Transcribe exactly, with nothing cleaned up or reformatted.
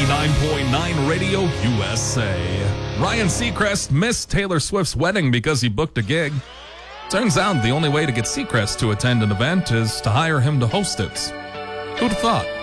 ninety-nine point nine Radio U S A. Ryan Seacrest missed Taylor Swift's wedding because he booked a gig. Turns out the only way to get Seacrest to attend an event is to hire him to host it. Who'd have thought?